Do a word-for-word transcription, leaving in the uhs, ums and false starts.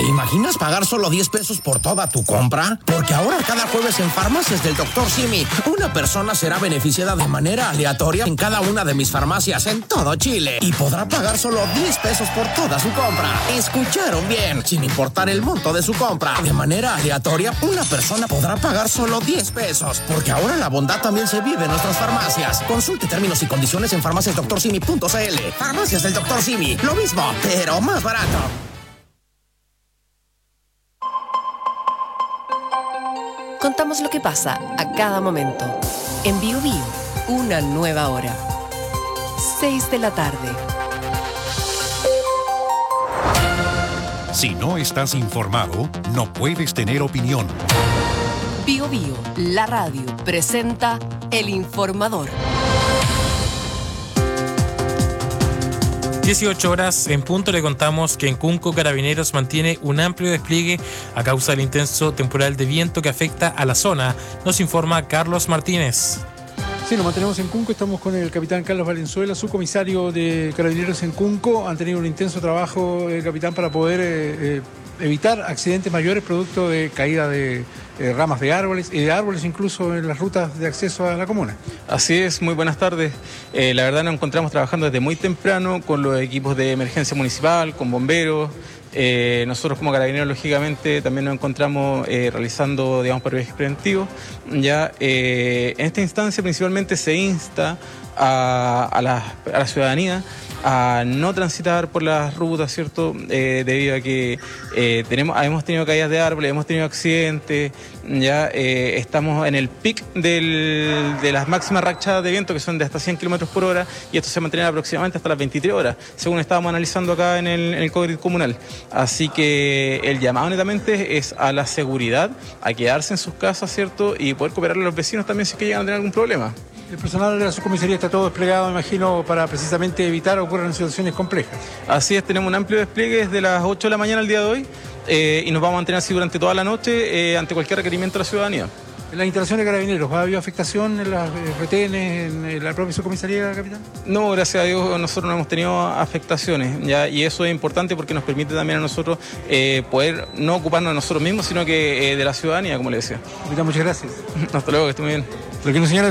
imaginas pagar solo diez pesos por toda tu compra? Porque ahora cada jueves en Farmacias del doctor Simi, una persona será beneficiada de manera aleatoria en cada una de mis farmacias en todo Chile y podrá pagar solo diez pesos por toda su compra. ¿Escucharon bien? Sin importar el monto de su compra, de manera aleatoria, una persona podrá pagar solo diez pesos. Porque ahora la bondad también se vive en nuestras farmacias. Consulte términos y condiciones en farmacias doctor simi punto c l. Farmacias del doctor Simi, lo mismo, pero más barato. Contamos lo que pasa a cada momento. En Bio Bio, una nueva hora. seis de la tarde. Si no estás informado, no puedes tener opinión. Bio Bio, la radio, presenta El Informador. dieciocho horas en punto, le contamos que en Cunco Carabineros mantiene un amplio despliegue a causa del intenso temporal de viento que afecta a la zona. Nos informa Carlos Martínez. Sí, nos mantenemos en Cunco, estamos con el capitán Carlos Valenzuela, subcomisario de Carabineros en Cunco. Han tenido un intenso trabajo, el capitán, para poder eh, eh, evitar accidentes mayores producto de caída de eh, ramas de árboles y de árboles incluso en las rutas de acceso a la comuna. Así es, muy buenas tardes. Eh, la verdad nos encontramos trabajando desde muy temprano con los equipos de emergencia municipal, con bomberos. Eh, nosotros como carabineros, lógicamente, también nos encontramos eh, realizando, digamos, periodos preventivos. Ya, eh, en esta instancia principalmente se insta a, a, la, a la ciudadanía a no transitar por las rutas, ¿cierto? Eh, debido a que eh, tenemos, hemos tenido caídas de árboles, hemos tenido accidentes, ya eh, estamos en el pic del, de las máximas rachadas de viento, que son de hasta cien kilómetros por hora, y esto se mantiene aproximadamente hasta las veintitrés horas, según estábamos analizando acá en el, en el Código Comunal. Así que el llamado netamente es a la seguridad, a quedarse en sus casas, ¿cierto? Y poder cooperar a los vecinos también si es que llegan a tener algún problema. El personal de la subcomisaría está todo desplegado, me imagino, para precisamente evitar que ocurran situaciones complejas. Así es, tenemos un amplio despliegue desde las ocho de la mañana al día de hoy eh, y nos vamos a mantener así durante toda la noche eh, ante cualquier requerimiento de la ciudadanía. ¿En las instalaciones de Carabineros ha habido afectación en las retenes, en la propia subcomisaría, capitán? No, gracias a Dios nosotros no hemos tenido afectaciones, ¿ya? Y eso es importante porque nos permite también a nosotros eh, poder no ocuparnos de nosotros mismos, sino que eh, de la ciudadanía, como le decía. Capitán, muchas gracias. Hasta luego, que esté muy bien. Lo que nos señala